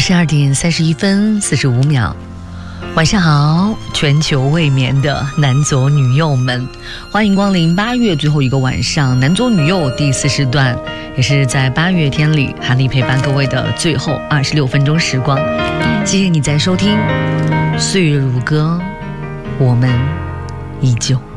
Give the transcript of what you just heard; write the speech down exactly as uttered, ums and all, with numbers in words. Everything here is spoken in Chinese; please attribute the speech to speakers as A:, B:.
A: 十二点三十一分四十五秒，晚上好，全球未眠的男左女右们，欢迎光临八月最后一个晚上，男左女右第四时段，也是在八月天里韩丽陪伴各位的最后二十六分钟时光。谢谢你在收听岁月如歌，我们依旧。